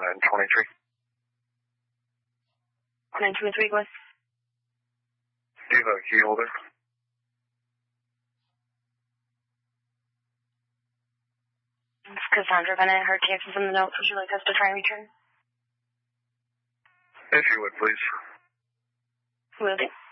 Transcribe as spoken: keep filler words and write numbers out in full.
nine twenty-three. nine twenty-three, go ahead. Do you have a key holder? It's Cassandra Bennett. Her case is in the notes. Would you like us to try and return? If you would, please. Will do.